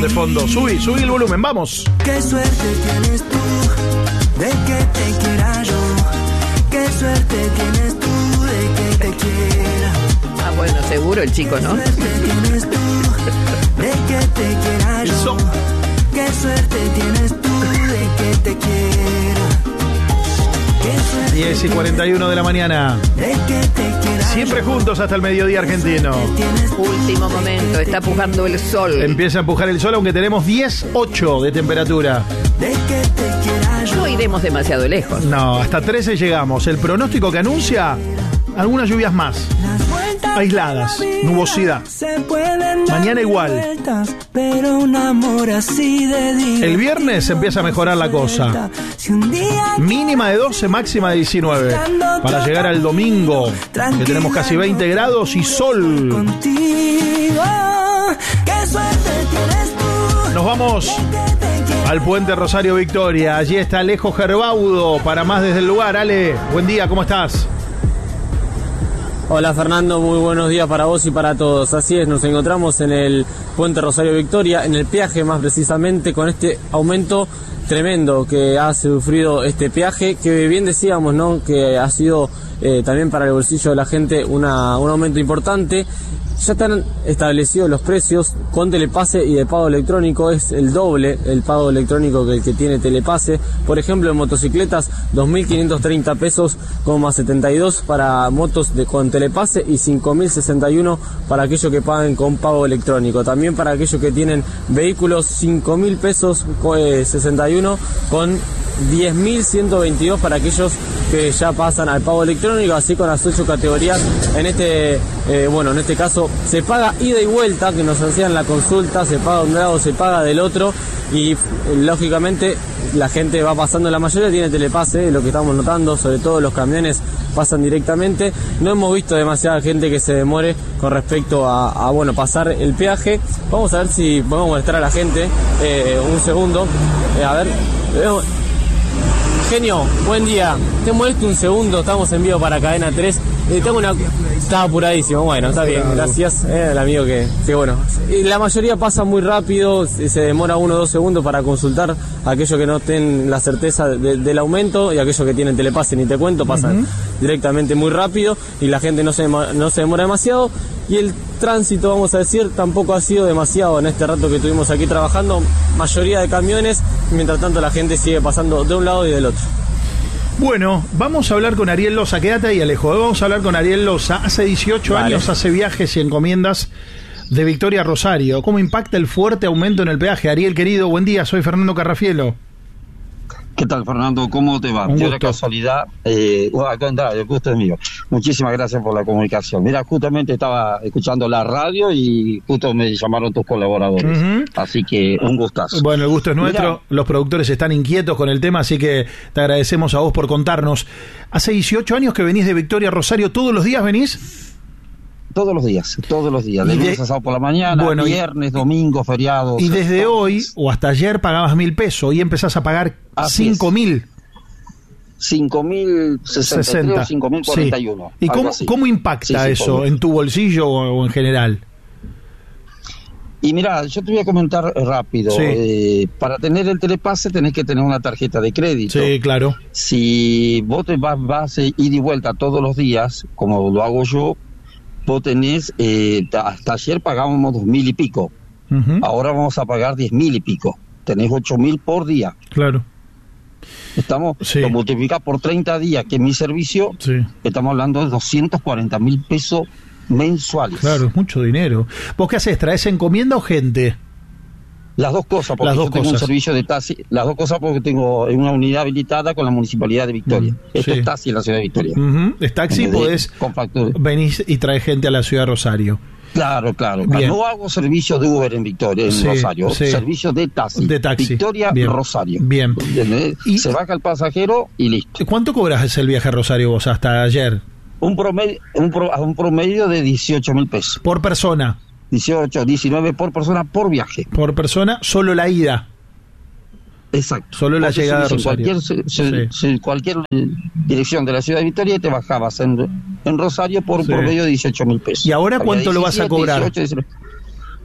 de fondo. Subí el volumen, vamos. Qué suerte tienes tú de que te quiera yo. Qué suerte tienes tú de que te quiera. Ah, bueno, seguro el chico, ¿no? Qué suerte tienes tú de que te quiera yo. Eso. Qué suerte tienes tú de que te quiera. 10:41 de la mañana. Siempre juntos hasta el mediodía argentino. Último momento, está pujando el sol. Empieza a empujar el sol, aunque tenemos 10,8 de temperatura. No iremos demasiado lejos. No, hasta 13 llegamos. El pronóstico que anuncia algunas lluvias más. Aisladas, nubosidad. Mañana igual. Pero un amor así de día. El viernes empieza a mejorar la cosa. Mínima de 12, máxima de 19. Para llegar al domingo, que tenemos casi 20 grados y sol. Nos vamos al puente Rosario Victoria. Allí está Alejo Gerbaudo para más desde el lugar. Ale, buen día, ¿cómo estás? Hola Fernando, muy buenos días para vos y para todos. Así es, nos encontramos en el puente Rosario Victoria, en el peaje más precisamente, con este aumento tremendo que ha sufrido este peaje, que bien decíamos, ¿no?, que ha sido también para el bolsillo de la gente un aumento importante. Ya están establecidos los precios con Telepase y de pago electrónico. Es el doble el pago electrónico que el que tiene Telepase. Por ejemplo, en motocicletas, 2.530 pesos, 72 para motos con Telepase y 5.061 para aquellos que paguen con pago electrónico. También para aquellos que tienen vehículos, 5.000 pesos, 61 con 10.122 para aquellos que ya pasan al pago electrónico, así con las 8 categorías. En este caso se paga ida y vuelta, que nos hacían la consulta, se paga de un lado, se paga del otro, y lógicamente la gente va pasando, la mayoría tiene Telepase, lo que estamos notando, sobre todo los camiones pasan directamente. No hemos visto demasiada gente que se demore con respecto a pasar el peaje. Vamos a ver si podemos molestar a la gente un segundo. A ver, Genio, buen día. Te molesto un segundo, estamos en vivo para Cadena 3. Estaba apuradísimo, bueno, está bien, gracias. El amigo que bueno. La mayoría pasa muy rápido, se demora 1 o 2 segundos para consultar. Aquellos que no tienen la certeza del aumento y aquellos que tienen Telepase, ni te cuento, pasan directamente muy rápido y la gente no se demora demasiado. Y el tránsito, vamos a decir, tampoco ha sido demasiado en este rato que estuvimos aquí trabajando. Mayoría de camiones, mientras tanto la gente sigue pasando de un lado y del otro. Bueno, vamos a hablar con Ariel Loza. Quédate ahí, Alejo. Vamos a hablar con Ariel Loza. Hace 18 años hace viajes y encomiendas de Victoria a Rosario. ¿Cómo impacta el fuerte aumento en el peaje? Ariel, querido, buen día. Soy Fernando Carrafielo. ¿Qué tal, Fernando? ¿Cómo te va? Yo de casualidad, al contrario, el gusto es mío. Muchísimas gracias por la comunicación. Mira, justamente estaba escuchando la radio y justo me llamaron tus colaboradores. Así que un gustazo. Bueno, el gusto es nuestro. Mirá, los productores están inquietos con el tema, así que te agradecemos a vos por contarnos. Hace 18 años que venís de Victoria a Rosario. ¿Todos los días venís? Todos los días. De lunes a sábado por la mañana, viernes, domingo, feriados. Y desde hoy, o hasta ayer, pagabas 1.000 pesos, hoy empezás a pagar 5.000. 5.063 o 5.041. Sí. ¿Y cómo impacta eso en tu bolsillo o en general? Y mira, yo te voy a comentar rápido. Para tener el Telepase tenés que tener una tarjeta de crédito. Sí, claro. Si vos te vas a ir y vuelta todos los días, como lo hago yo, vos tenés, hasta ayer pagábamos 2.000 y pico. Ahora vamos a pagar 10.000 y pico. Tenés 8.000 por día. Claro. Lo multiplicás por 30 días, que es mi servicio, estamos hablando de 240.000 pesos mensuales. Claro, es mucho dinero. ¿Vos qué haces? ¿Traes encomienda o gente? Las dos cosas, porque yo tengo un servicio de taxi. Las dos cosas porque tengo una unidad habilitada con la Municipalidad de Victoria. Esto es taxi en la Ciudad de Victoria. Es taxi, podés venir y traer gente a la Ciudad de Rosario. Claro. No hago servicio de Uber en Victoria, en Rosario. Servicio de taxi. Victoria, Rosario. Bien. Y se baja el pasajero y listo. ¿Cuánto cobras el viaje a Rosario vos hasta ayer? Un promedio de 18.000 pesos. ¿Por persona? 18, 19 por persona por viaje. Por persona, solo la ida. Exacto. Solo la llegada a Rosario. Cualquier dirección de la Ciudad de Victoria te bajabas en Rosario por promedio de 18.000 pesos. ¿Y ahora cuánto lo vas a cobrar?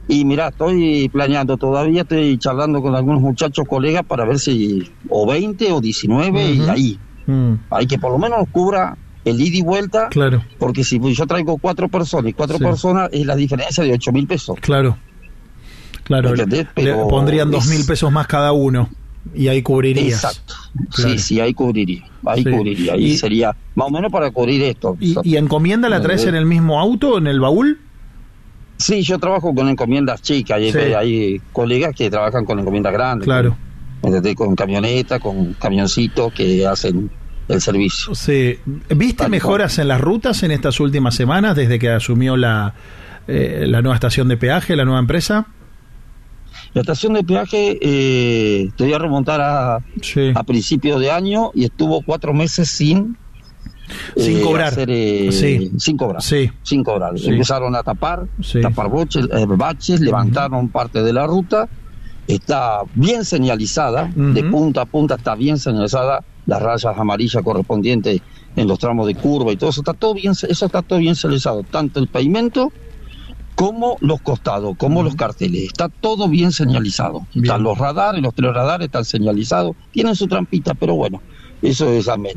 Y mirá, estoy planeando todavía, estoy charlando con algunos muchachos, colegas, para ver si o 20 o 19 y ahí. Hay que por lo menos cubra el ida y vuelta, claro, porque si yo traigo 4 personas y 4 personas es la diferencia de 8.000 pesos. Claro, le pondrían 2.000 pesos más cada uno y ahí cubrirías. Exacto, claro. sí, ahí cubriría, ahí sería más o menos para cubrir esto. ¿Y encomienda la traes en el mismo auto o en el baúl? Sí, yo trabajo con encomiendas chicas, hay colegas que trabajan con encomiendas grandes. Claro. Con camionetas, con camioncitos que hacen el servicio. Sí. ¿Viste mejoras en las rutas en estas últimas semanas desde que asumió la nueva estación de peaje, la nueva empresa? La estación de peaje te voy a remontar a principios de año y estuvo 4 meses sin cobrar. Sin cobrar. Sí. Empezaron a tapar baches, levantaron parte de la ruta. Está bien señalizada, de punta a punta está bien señalizada, las rayas amarillas correspondientes en los tramos de curva y todo eso está todo bien señalizado, tanto el pavimento como los costados, como los carteles, está todo bien señalizado. Están los radares, los 3 radares están señalizados, tienen su trampita, pero bueno, eso es amén.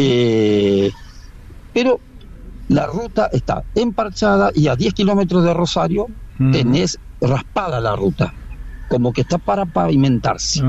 Pero la ruta está emparchada y a 10 kilómetros de Rosario tenés raspada la ruta, como que está para pavimentarse.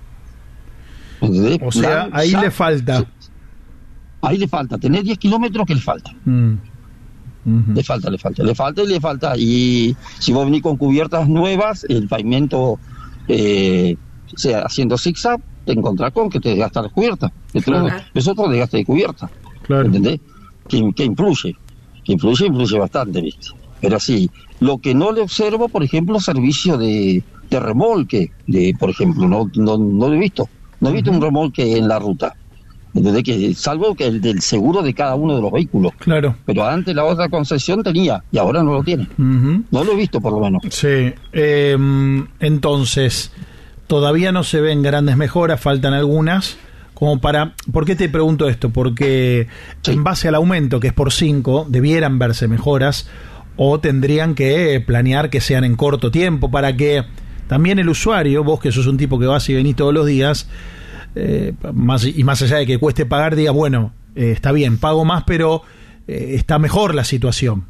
O sea, ahí le falta. Ahí le falta, tenés 10 kilómetros que le falta. Le falta. Y si vos venís con cubiertas nuevas, el pavimento, haciendo zigzag, te encontrás con que te desgasta la cubierta. Es otro desgaste de cubierta. Claro. ¿Entendés? Que influye bastante, ¿viste? Pero sí, lo que no le observo, por ejemplo, servicio de remolque, por ejemplo, no lo he visto. No he visto un remolque en la ruta. ¿Entendés? Que, salvo que el del seguro de cada uno de los vehículos. Claro. Pero antes la otra concesión tenía y ahora no lo tiene. No lo he visto, por lo menos. Sí. Entonces, todavía no se ven grandes mejoras, faltan algunas. ¿Por qué te pregunto esto? Porque en base al aumento, que es por 5, debieran verse mejoras o tendrían que planear que sean en corto tiempo para que también el usuario, vos que sos un tipo que vas y venís todos los días, más allá de que cueste pagar, diga, bueno, está bien, pago más, pero está mejor la situación.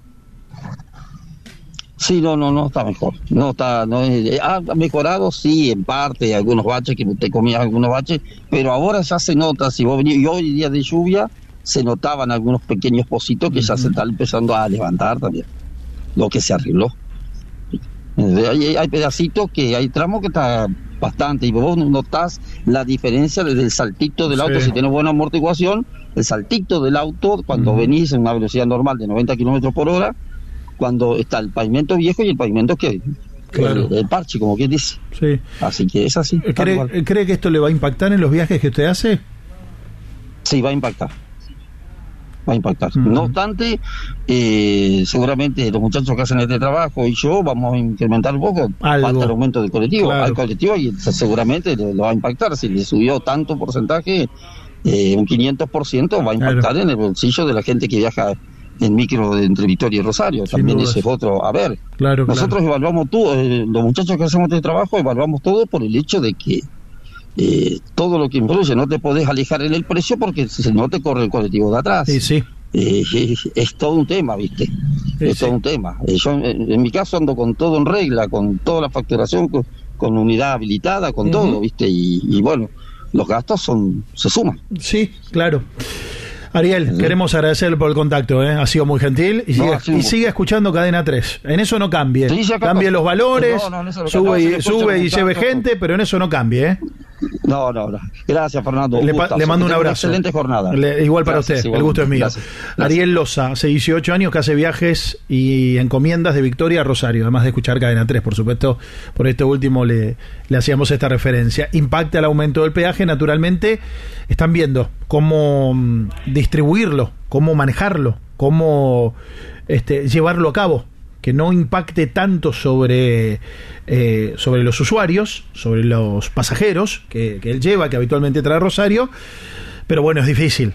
Sí, no está mejor. Ha mejorado, sí, en parte, algunos baches, que te comías algunos baches, pero ahora ya se nota, si vos venís, y hoy día de lluvia, se notaban algunos pequeños pocitos que ya se están empezando a levantar también, lo que se arregló. Hay pedacitos hay tramos que está bastante, y vos notás la diferencia desde el saltito del auto, si tenés buena amortiguación, el saltito del auto cuando venís en una velocidad normal de 90 kilómetros por hora, cuando está el pavimento viejo y el pavimento el parche, como quien dice. Sí. Así que es así. ¿Cree que esto le va a impactar en los viajes que usted hace? Sí, va a impactar. No obstante, seguramente los muchachos que hacen este trabajo y yo vamos a incrementar un poco. Falta el aumento del colectivo. Claro. Al colectivo y seguramente lo va a impactar. Si le subió tanto porcentaje, un 500% va a impactar en el bolsillo de la gente que viaja en micro entre Victoria y Rosario. También ese es otro. A ver, nosotros evaluamos todo, los muchachos que hacemos este trabajo evaluamos todo por el hecho de que todo lo que influye, no te podés alejar en el precio porque si no te corre el colectivo de atrás. Sí. Es todo un tema, ¿viste? Todo un tema. Yo en mi caso ando con todo en regla, con toda la facturación, con unidad habilitada, con todo, ¿viste? Y bueno, los gastos se suman. Sí, claro. Ariel, queremos agradecerle por el contacto, ha sido muy gentil y sigue escuchando Cadena 3. En eso no cambie. Cambie los valores, sube y lleve gente, pero en eso no cambie. No. Gracias, Fernando. Le mando un abrazo. Excelente jornada. Igual para usted, el gusto es mío. Gracias. Ariel Loza, hace 18 años que hace viajes y encomiendas de Victoria a Rosario, además de escuchar Cadena 3, por supuesto. Por esto último le hacíamos esta referencia. Impacta el aumento del peaje, naturalmente. Están viendo cómo distribuirlo, cómo manejarlo, cómo llevarlo a cabo, que no impacte tanto sobre los usuarios, sobre los pasajeros que él lleva, que habitualmente trae Rosario, pero bueno, es difícil.